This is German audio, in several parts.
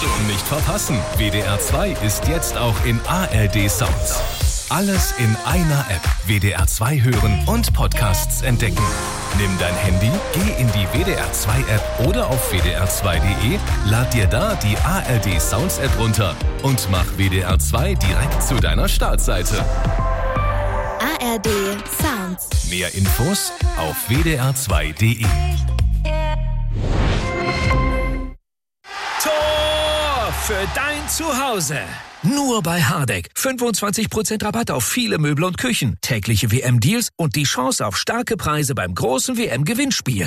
Nicht verpassen, WDR 2 ist jetzt auch in ARD Sounds. Alles in einer App. WDR 2 hören und Podcasts entdecken. Nimm dein Handy, geh in die WDR 2 App oder auf wdr2.de, lad dir da die ARD Sounds App runter und mach WDR 2 direkt zu deiner Startseite. ARD Sounds. Mehr Infos auf wdr2.de. Tor für dein Zuhause. Nur bei Hardegg. 25% Rabatt auf viele Möbel und Küchen, tägliche WM-Deals und die Chance auf starke Preise beim großen WM-Gewinnspiel.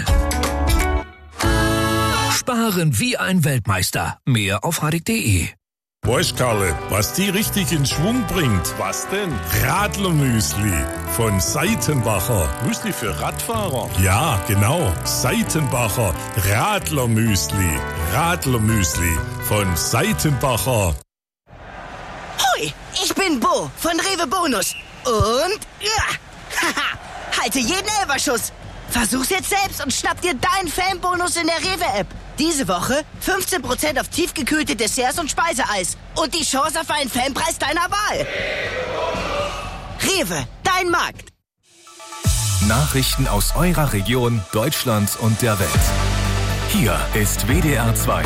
Sparen wie ein Weltmeister. Mehr auf hardegg.de. Weißt, Karle, was die richtig in Schwung bringt? Was denn? Radlermüsli von Seitenbacher. Müsli für Radfahrer? Ja, genau. Seitenbacher Radlermüsli. Radlermüsli von Seitenbacher. Hoi, ich bin Bo von Rewe Bonus. Und halte jeden Elferschuss. Versuch's jetzt selbst und schnapp dir deinen Fanbonus in der Rewe-App. Diese Woche 15% auf tiefgekühlte Desserts und Speiseeis. Und die Chance auf einen Fanpreis deiner Wahl. Rewe, dein Markt. Nachrichten aus eurer Region, Deutschland und der Welt. Hier ist WDR 2.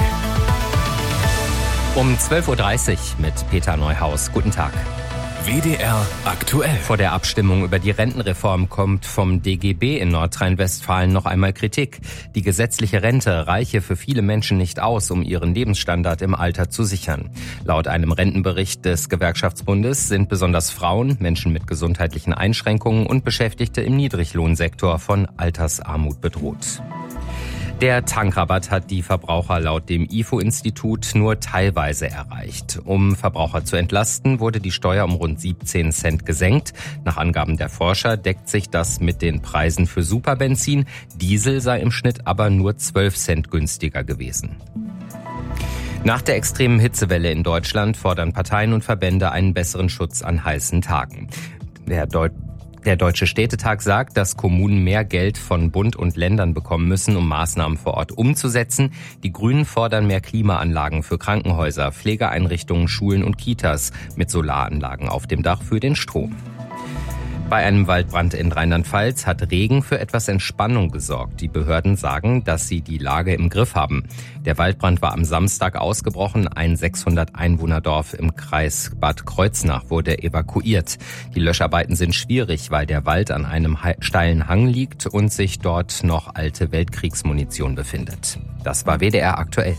Um 12.30 Uhr mit Peter Neuhaus. Guten Tag. WDR aktuell. Vor der Abstimmung über die Rentenreform kommt vom DGB in Nordrhein-Westfalen noch einmal Kritik. Die gesetzliche Rente reiche für viele Menschen nicht aus, um ihren Lebensstandard im Alter zu sichern. Laut einem Rentenbericht des Gewerkschaftsbundes sind besonders Frauen, Menschen mit gesundheitlichen Einschränkungen und Beschäftigte im Niedriglohnsektor von Altersarmut bedroht. Der Tankrabatt hat die Verbraucher laut dem IFO-Institut nur teilweise erreicht. Um Verbraucher zu entlasten, wurde die Steuer um rund 17 Cent gesenkt. Nach Angaben der Forscher deckt sich das mit den Preisen für Superbenzin. Diesel sei im Schnitt aber nur 12 Cent günstiger gewesen. Nach der extremen Hitzewelle in Deutschland fordern Parteien und Verbände einen besseren Schutz an heißen Tagen. Der Deutsche Städtetag sagt, dass Kommunen mehr Geld von Bund und Ländern bekommen müssen, um Maßnahmen vor Ort umzusetzen. Die Grünen fordern mehr Klimaanlagen für Krankenhäuser, Pflegeeinrichtungen, Schulen und Kitas mit Solaranlagen auf dem Dach für den Strom. Bei einem Waldbrand in Rheinland-Pfalz hat Regen für etwas Entspannung gesorgt. Die Behörden sagen, dass sie die Lage im Griff haben. Der Waldbrand war am Samstag ausgebrochen. Ein 600-Einwohner-Dorf im Kreis Bad Kreuznach wurde evakuiert. Die Löscharbeiten sind schwierig, weil der Wald an einem steilen Hang liegt und sich dort noch alte Weltkriegsmunition befindet. Das war WDR aktuell.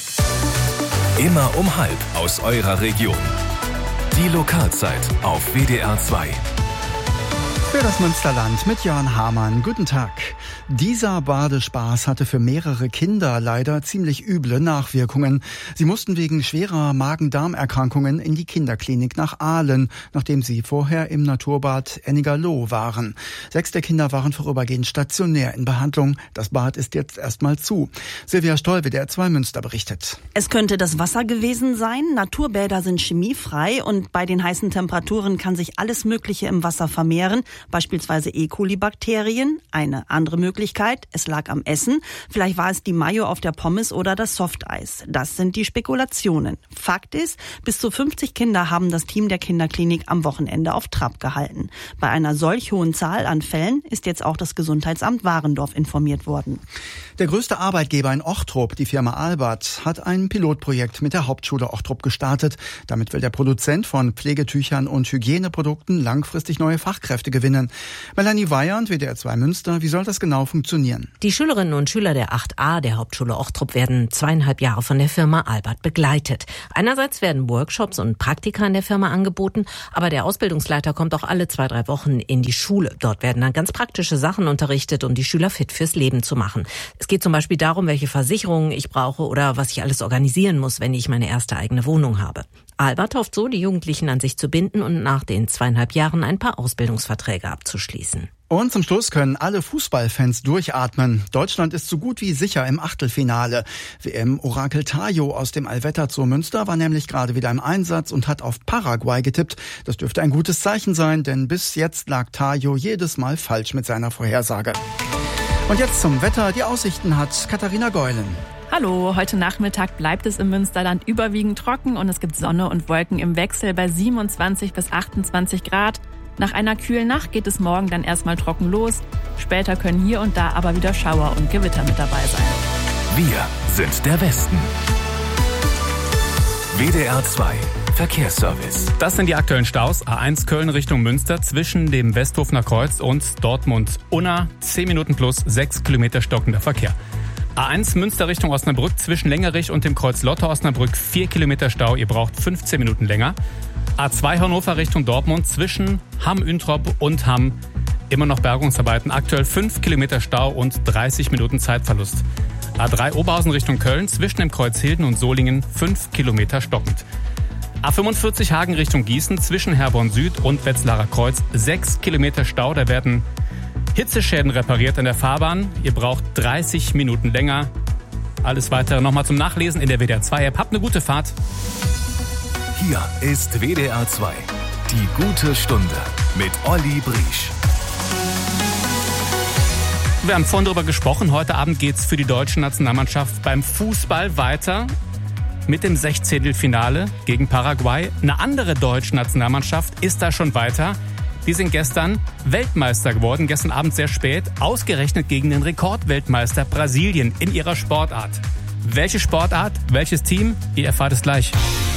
Immer um 12:30 aus eurer Region. Die Lokalzeit auf WDR 2. Für das Münsterland mit Jörn Hamann. Guten Tag. Dieser Badespaß hatte für mehrere Kinder leider ziemlich üble Nachwirkungen. Sie mussten wegen schwerer Magen-Darm-Erkrankungen in die Kinderklinik nach Aalen, nachdem sie vorher im Naturbad Ennigerloh waren. 6 der Kinder waren vorübergehend stationär in Behandlung. Das Bad ist jetzt erstmal zu. Silvia Stoll, WDR 2 Münster berichtet. Es könnte das Wasser gewesen sein. Naturbäder sind chemiefrei und bei den heißen Temperaturen kann sich alles Mögliche im Wasser vermehren. Beispielsweise E. coli-Bakterien. Eine andere Möglichkeit, es lag am Essen. Vielleicht war es die Mayo auf der Pommes oder das Softeis. Das sind die Spekulationen. Fakt ist, bis zu 50 Kinder haben das Team der Kinderklinik am Wochenende auf Trab gehalten. Bei einer solch hohen Zahl an Fällen ist jetzt auch das Gesundheitsamt Warendorf informiert worden. Der größte Arbeitgeber in Ochtrup, die Firma Albert, hat ein Pilotprojekt mit der Hauptschule Ochtrup gestartet. Damit will der Produzent von Pflegetüchern und Hygieneprodukten langfristig neue Fachkräfte gewinnen. Melanie Weyand, WDR 2 Münster, wie soll das genau funktionieren? Die Schülerinnen und Schüler der 8a der Hauptschule Ochtrup werden 2,5 Jahre von der Firma Albert begleitet. Einerseits werden Workshops und Praktika in der Firma angeboten, aber der Ausbildungsleiter kommt auch alle 2-3 Wochen in die Schule. Dort werden dann ganz praktische Sachen unterrichtet, um die Schüler fit fürs Leben zu machen. Es geht zum Beispiel darum, welche Versicherungen ich brauche oder was ich alles organisieren muss, wenn ich meine erste eigene Wohnung habe. Albert hofft so, die Jugendlichen an sich zu binden und nach den 2,5 Jahren ein paar Ausbildungsverträge abzuschließen. Und zum Schluss können alle Fußballfans durchatmen. Deutschland ist so gut wie sicher im Achtelfinale. WM-Orakel Tajo aus dem Allwetter zu Münster war nämlich gerade wieder im Einsatz und hat auf Paraguay getippt. Das dürfte ein gutes Zeichen sein, denn bis jetzt lag Tajo jedes Mal falsch mit seiner Vorhersage. Und jetzt zum Wetter. Die Aussichten hat Katharina Geulen. Hallo, heute Nachmittag bleibt es im Münsterland überwiegend trocken und es gibt Sonne und Wolken im Wechsel bei 27 bis 28 Grad. Nach einer kühlen Nacht geht es morgen dann erstmal trocken los. Später können hier und da aber wieder Schauer und Gewitter mit dabei sein. Wir sind der Westen. WDR 2 Verkehrsservice. Das sind die aktuellen Staus. A1 Köln Richtung Münster zwischen dem Westhofener Kreuz und Dortmund-Unna. 10 Minuten plus 6 Kilometer stockender Verkehr. A1 Münster Richtung Osnabrück zwischen Längerich und dem Kreuz Lotte-Osnabrück 4 Kilometer Stau. Ihr braucht 15 Minuten länger. A2 Hannover Richtung Dortmund zwischen Hamm-Üntrop und Hamm. Immer noch Bergungsarbeiten. Aktuell 5 Kilometer Stau und 30 Minuten Zeitverlust. A3 Oberhausen Richtung Köln zwischen dem Kreuz Hilden und Solingen 5 Kilometer stockend. A45 Hagen Richtung Gießen zwischen Herborn Süd und Wetzlarer Kreuz 6 Kilometer Stau. Da werden Hitzeschäden repariert an der Fahrbahn. Ihr braucht 30 Minuten länger. Alles weitere nochmal zum Nachlesen in der WDR 2 App. Habt eine gute Fahrt. Hier ist WDR 2. Die gute Stunde mit Olli Briesch. Wir haben vorhin darüber gesprochen. Heute Abend geht's für die deutsche Nationalmannschaft beim Fußball weiter mit dem 16. gegen Paraguay. Eine andere deutsche Nationalmannschaft ist da schon weiter. Die sind gestern Weltmeister geworden, gestern Abend sehr spät, ausgerechnet gegen den Rekordweltmeister Brasilien in ihrer Sportart. Welche Sportart, welches Team? Ihr erfahrt es gleich.